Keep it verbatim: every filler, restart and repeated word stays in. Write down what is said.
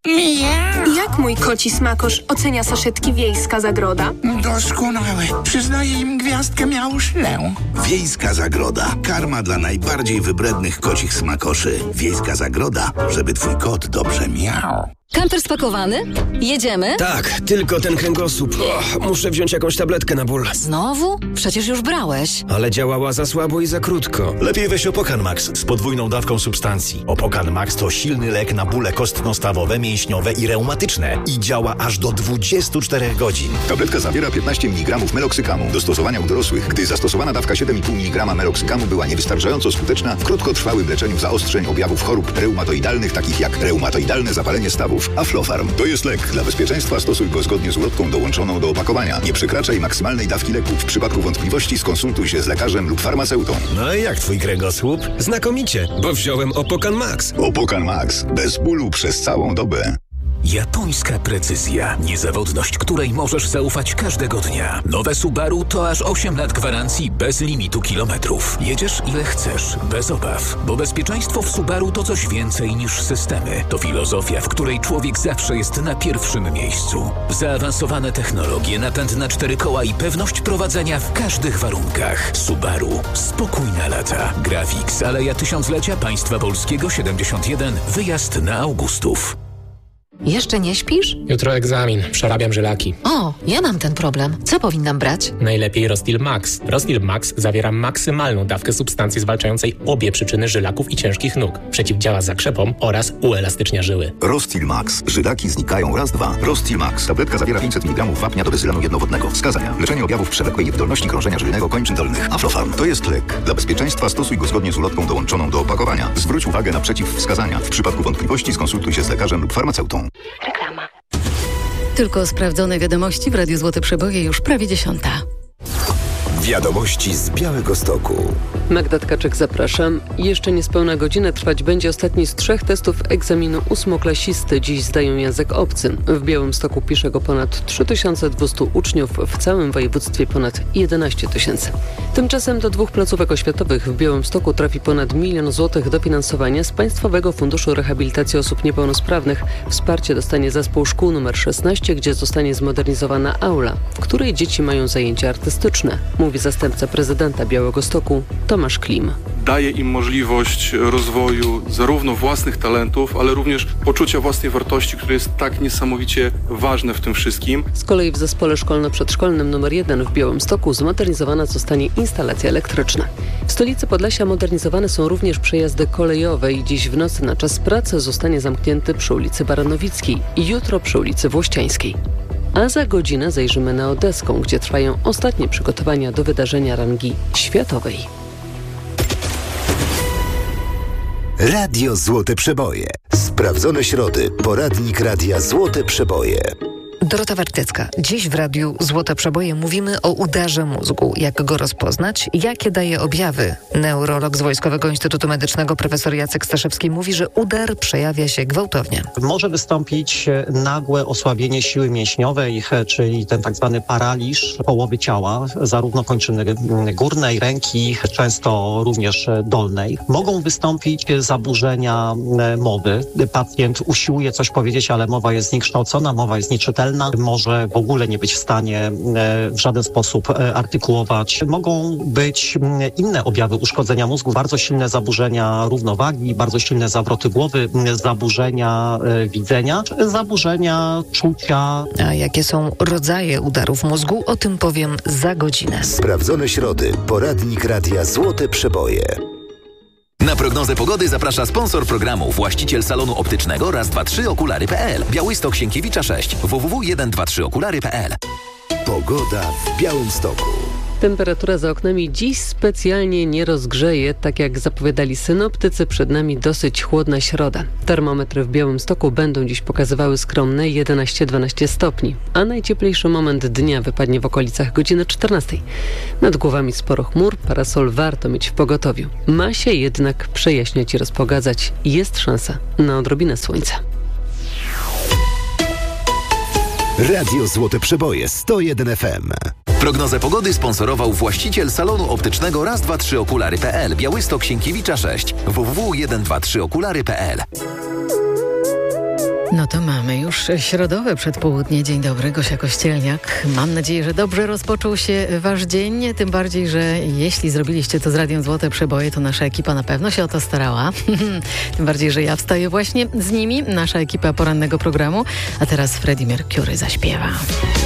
Miau. Jak mój koci smakosz ocenia saszetki Wiejska Zagroda? Doskonałe. Przyznaję im gwiazdkę miauszlę. Wiejska Zagroda. Karma dla najbardziej wybrednych kocich smakoszy. Wiejska Zagroda, żeby twój kot dobrze miał. Kamper spakowany? Jedziemy? Tak, tylko ten kręgosłup. Och, muszę wziąć jakąś tabletkę na ból. Znowu? Przecież już brałeś. Ale działała za słabo i za krótko. Lepiej weź Opokan Max z podwójną dawką substancji. Opokan Max to silny lek na bóle kostno-stawowe, mięśniowe i reumatyczne. I działa aż do dwudziestu czterech godzin. Tabletka zawiera piętnaście miligramów meloksykamu. Do stosowania u dorosłych. Gdy zastosowana dawka siedem i pół miligrama meloksykamu była niewystarczająco skuteczna w krótkotrwałym leczeniu zaostrzeń objawów chorób reumatoidalnych, takich jak reumatoidalne zapalenie stawów. Aflofarm to jest lek. Dla bezpieczeństwa stosuj go zgodnie z ulotką dołączoną do opakowania. Nie przekraczaj maksymalnej dawki leku. W przypadku wątpliwości skonsultuj się z lekarzem lub farmaceutą. No i jak twój kręgosłup? Znakomicie, bo wziąłem Opokan Max. Opokan Max. Bez bólu przez całą dobę. Japońska precyzja. Niezawodność, której możesz zaufać każdego dnia. Nowe Subaru to aż osiem lat gwarancji bez limitu kilometrów. Jedziesz ile chcesz, bez obaw. Bo bezpieczeństwo w Subaru to coś więcej niż systemy. To filozofia, w której człowiek zawsze jest na pierwszym miejscu. Zaawansowane technologie, napęd na cztery koła i pewność prowadzenia w każdych warunkach. Subaru. Spokój na lata. Grafix, Aleja Tysiąclecia Państwa Polskiego siedemdziesiąt jeden. Wyjazd na Augustów. Jeszcze nie śpisz? Jutro egzamin. Przerabiam żylaki. O, ja mam ten problem. Co powinnam brać? Najlepiej Rostil Max. Rostil Max zawiera maksymalną dawkę substancji zwalczającej obie przyczyny żylaków i ciężkich nóg. Przeciwdziała zakrzepom oraz uelastycznia żyły. Rostil Max. Żylaki znikają raz, dwa. Rostil Max. Tabletka zawiera pięćset miligramów wapnia do bezylanu jednowodnego. Wskazania. Leczenie objawów przewlekłej niewydolności krążenia żylnego kończyn dolnych. Aflofarm. To jest lek. Dla bezpieczeństwa stosuj go zgodnie z ulotką dołączoną do opakowania. Zwróć uwagę na przeciwwskazania. W przypadku wątpliwości skonsultuj się z lekarzem lub farmaceutą. Reklama. Tylko sprawdzone wiadomości w Radiu Złote Przeboje już prawie dziesiąta. Wiadomości z Białegostoku. Magda Tkaczyk, zapraszam. Jeszcze niespełna godzinę trwać będzie ostatni z trzech testów egzaminu ósmoklasisty. Dziś zdają język obcy. W Białymstoku pisze go ponad trzy tysiące dwieście uczniów, w całym województwie ponad jedenaście tysięcy. Tymczasem do dwóch placówek oświatowych w Białymstoku trafi ponad milion złotych dofinansowania z Państwowego Funduszu Rehabilitacji Osób Niepełnosprawnych. Wsparcie dostanie zespół szkół numer szesnaście, gdzie zostanie zmodernizowana aula, w której dzieci mają zajęcia artystyczne, mówi zastępca prezydenta Białegostoku Tomasz Klim. Daje im możliwość rozwoju zarówno własnych talentów, ale również poczucia własnej wartości, które jest tak niesamowicie ważne w tym wszystkim. Z kolei w zespole szkolno-przedszkolnym numer jeden w Białymstoku zmodernizowana zostanie instalacja elektryczna. W stolicy Podlasia modernizowane są również przejazdy kolejowe i dziś w nocy na czas pracy zostanie zamknięty przy ulicy Baranowickiej i jutro przy ulicy Włościańskiej. A za godzinę zajrzymy na Odeską, gdzie trwają ostatnie przygotowania do wydarzenia rangi światowej. Radio Złote Przeboje. Sprawdzone środy. Poradnik Radia Złote Przeboje. Dorota Wartecka. Dziś w Radiu Złote Przeboje mówimy o udarze mózgu. Jak go rozpoznać? Jakie daje objawy? Neurolog z Wojskowego Instytutu Medycznego profesor Jacek Staszewski mówi, że udar przejawia się gwałtownie. Może wystąpić nagłe osłabienie siły mięśniowej, czyli ten tak zwany paraliż połowy ciała, zarówno kończyny górnej, ręki, często również dolnej. Mogą wystąpić zaburzenia mowy. Pacjent usiłuje coś powiedzieć, ale mowa jest zniekształcona, mowa jest nieczytelna. Może w ogóle nie być w stanie w żaden sposób artykułować. Mogą być inne objawy uszkodzenia mózgu, bardzo silne zaburzenia równowagi, bardzo silne zawroty głowy, zaburzenia widzenia, zaburzenia czucia. A jakie są rodzaje udarów mózgu? O tym powiem za godzinę. Sprawdzone środy. Poradnik Radia Złote Przeboje. Na prognozę pogody zaprasza sponsor programu, właściciel salonu optycznego raz dwa trzy okulary kropka p l. Białystok Sienkiewicza sześć. w w w kropka jeden dwa trzy okulary kropka p l. Pogoda w Białymstoku. Temperatura za oknami dziś specjalnie nie rozgrzeje, tak jak zapowiadali synoptycy, przed nami dosyć chłodna środa. Termometry w Białymstoku będą dziś pokazywały skromne jedenaście dwanaście stopni, a najcieplejszy moment dnia wypadnie w okolicach godziny czternastej. Nad głowami sporo chmur, parasol warto mieć w pogotowiu. Ma się jednak przejaśniać i rozpogadzać. Jest szansa na odrobinę słońca. Radio Złote Przeboje sto jeden F M. Prognozę pogody sponsorował właściciel salonu optycznego raz dwa trzy okulary kropka p l. Białystok Sienkiewicza sześć. w w w kropka jeden dwa trzy okulary kropka p l. No to mamy już środowe przedpołudnie. Dzień dobry, Gosia Kościelniak. Mam nadzieję, że dobrze rozpoczął się wasz dzień, tym bardziej, że jeśli zrobiliście to z Radiem Złote Przeboje, to nasza ekipa na pewno się o to starała. Tym bardziej, że ja wstaję właśnie z nimi, nasza ekipa porannego programu. A teraz Freddie Mercury zaśpiewa.